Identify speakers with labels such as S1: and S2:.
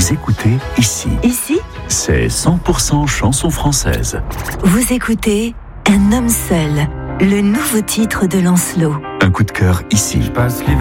S1: Vous écoutez ici.
S2: Ici,
S1: C'est 100% chanson française.
S2: vous écoutez Un homme seul, le nouveau titre de Lancelot.
S1: Un coup de cœur ici.
S3: Je passe l'hiver